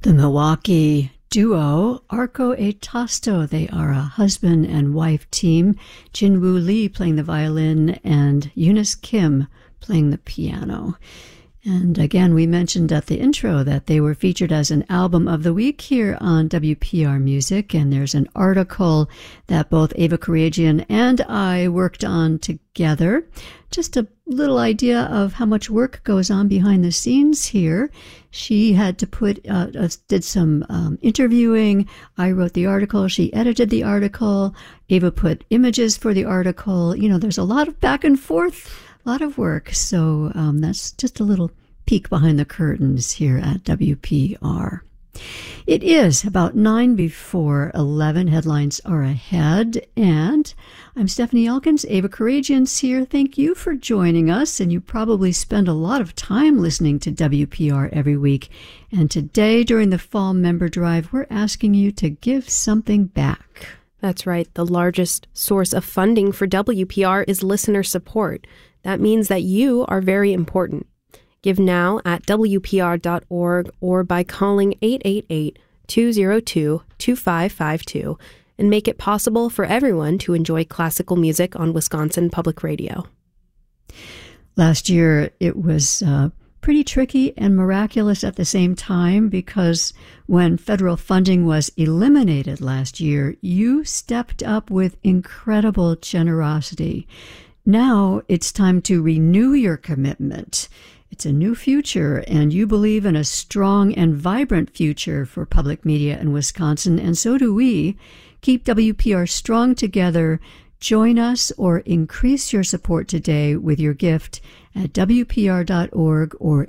The Milwaukee duo Arco e Tasto. They are a husband and wife team. Jinwoo Lee playing the violin and Eunice Kim playing the piano. And again, we mentioned at the intro that they were featured as an album of the week here on WPR Music. And there's an article that both Ava Karagian and I worked on together. Just a little idea of how much work goes on behind the scenes here. She had to did some interviewing. I wrote the article. She edited the article. Ava put images for the article. You know, there's a lot of back and forth. A lot of work. So that's just a little peek behind the curtains here at WPR. It is about 9 before 11. Headlines are ahead. And I'm Stephanie Elkins. Ava Karagian's here. Thank you for joining us. And you probably spend a lot of time listening to WPR every week. And today, during the Fall Member Drive, we're asking you to give something back. That's right. The largest source of funding for WPR is listener support. That means that you are very important. Give now at WPR.org or by calling 888-202-2552 and make it possible for everyone to enjoy classical music on Wisconsin Public Radio. Last year, it was pretty tricky and miraculous at the same time because when federal funding was eliminated last year, you stepped up with incredible generosity. Now it's time to renew your commitment. It's a new future, and you believe in a strong and vibrant future for public media in Wisconsin, and so do we. Keep WPR strong together. Join us or increase your support today with your gift at WPR.org or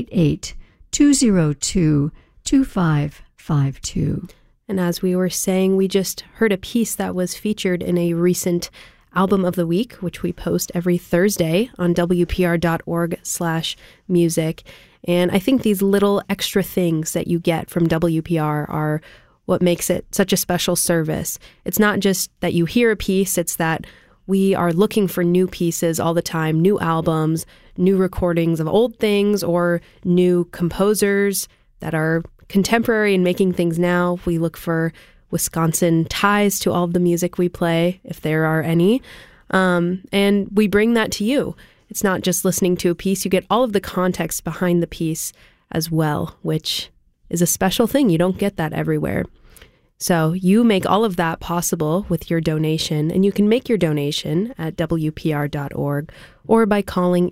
888-202-2552. And as we were saying, we just heard a piece that was featured in a recent Album of the Week, which we post every Thursday on WPR.org/music. And I think these little extra things that you get from WPR are what makes it such a special service. It's not just that you hear a piece, it's that we are looking for new pieces all the time, new albums, new recordings of old things, or new composers that are contemporary and making things now. We look for Wisconsin ties to all of the music we play, if there are any. And we bring that to you. It's not just listening to a piece. You get all of the context behind the piece as well, which is a special thing. You don't get that everywhere. So you make all of that possible with your donation, and you can make your donation at WPR.org or by calling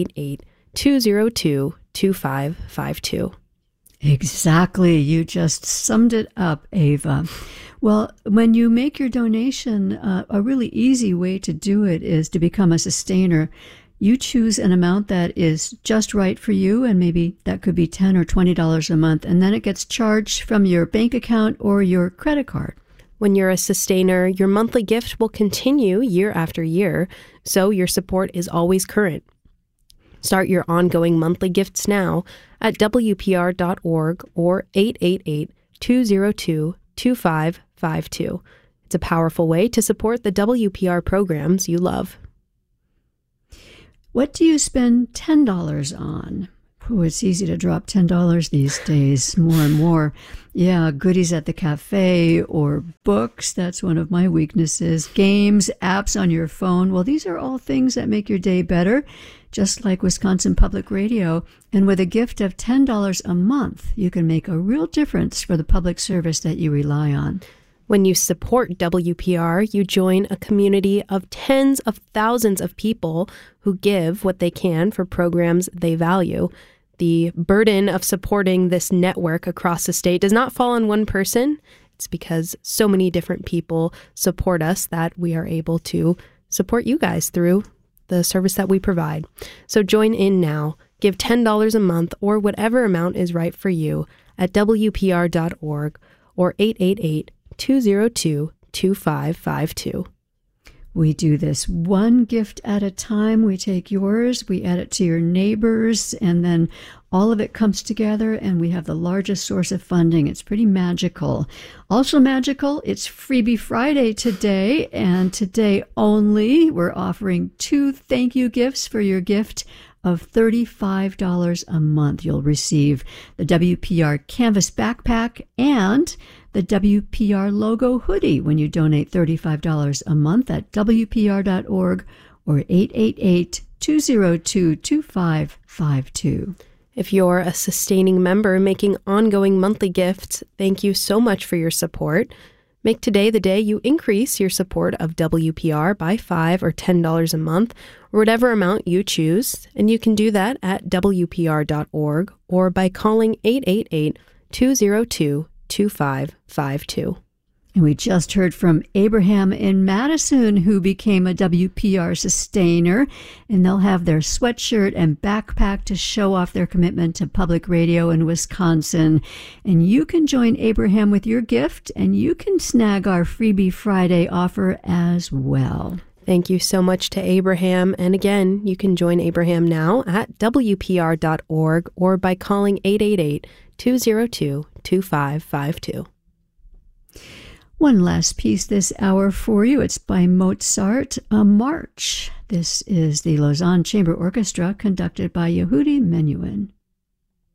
888-202-2552. Exactly. You just summed it up, Ava. Well, when you make your donation, a really easy way to do it is to become a sustainer. You choose an amount that is just right for you, and maybe that could be $10 or $20 a month, and then it gets charged from your bank account or your credit card. When you're a sustainer, your monthly gift will continue year after year, so your support is always current. Start your ongoing monthly gifts now at WPR.org or 888-202-2552. It's a powerful way to support the WPR programs you love. What do you spend $10 on? Oh, it's easy to drop $10 these days, more and more. Yeah, goodies at the cafe or books. That's one of my weaknesses. Games, apps on your phone. Well, these are all things that make your day better, just like Wisconsin Public Radio. And with a gift of $10 a month, you can make a real difference for the public service that you rely on. When you support WPR, you join a community of tens of thousands of people who give what they can for programs they value. The burden of supporting this network across the state does not fall on one person. It's because so many different people support us that we are able to support you guys through the service that we provide. So join in now. Give $10 a month or whatever amount is right for you at WPR.org or 888-202-2552. We do this one gift at a time. We take yours, we add it to your neighbors, and then all of it comes together, and we have the largest source of funding. It's pretty magical. Also magical, it's Freebie Friday today, and today only we're offering 2 thank you gifts for your gift of $35 a month. You'll receive the WPR Canvas Backpack and the WPR logo hoodie when you donate $35 a month at WPR.org or 888-202-2552. If you're a sustaining member making ongoing monthly gifts, thank you so much for your support. Make today the day you increase your support of WPR by $5 or $10 a month, or whatever amount you choose. And you can do that at WPR.org or by calling 888-202-2552. And we just heard from Abraham in Madison, who became a WPR sustainer, and they'll have their sweatshirt and backpack to show off their commitment to public radio in Wisconsin. And you can join Abraham with your gift, and you can snag our Freebie Friday offer as well. Thank you so much to Abraham. And again, you can join Abraham now at WPR.org or by calling 888-202-2552. One last piece this hour for you. It's by Mozart, A March. This is the Lausanne Chamber Orchestra conducted by Yehudi Menuhin.